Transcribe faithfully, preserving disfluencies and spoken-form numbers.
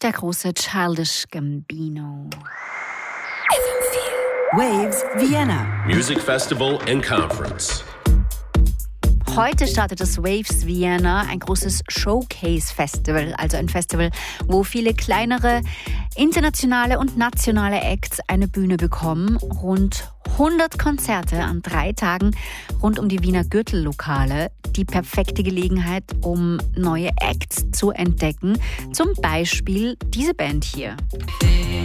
der große Childish Gambino. Waves Vienna Music Festival and Conference. Heute startet das Waves Vienna, ein großes Showcase-Festival, also ein Festival, wo viele kleinere internationale und nationale Acts eine Bühne bekommen. Rund hundert Konzerte an drei Tagen rund um die Wiener Gürtellokale. Die perfekte Gelegenheit, um neue Acts zu entdecken. Zum Beispiel diese Band hier.